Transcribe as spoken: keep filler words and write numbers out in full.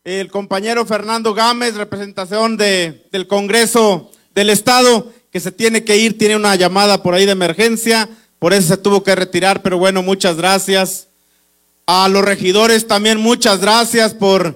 el compañero Fernando Gámez, representación de, del Congreso del Estado, que se tiene que ir, tiene una llamada por ahí de emergencia, por eso se tuvo que retirar, pero bueno, muchas gracias. A los regidores también muchas gracias por